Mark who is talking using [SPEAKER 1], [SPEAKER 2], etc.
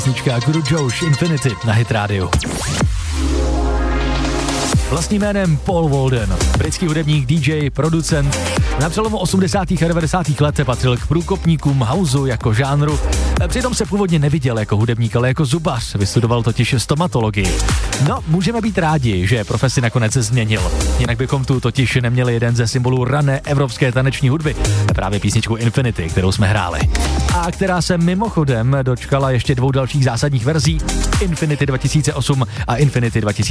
[SPEAKER 1] Písnička Guru Josh Infinity na Hit Radio. Vlastním jménem Paul Walden, britský hudebník, DJ, producent. Na přelomu 80. a 90. let se patřil k průkopníkům houseu jako žánru. Přitom se původně neviděl jako hudebník, ale jako zubař. Vystudoval totiž stomatologii. No, můžeme být rádi, že profesi nakonec změnil. Jinak bychom tu totiž neměli jeden ze symbolů rané evropské taneční hudby. Právě písničku Infinity, kterou jsme hráli. A která se mimochodem dočkala ještě 2 dalších zásadních verzí. Infinity 2008 a Infinity 2009.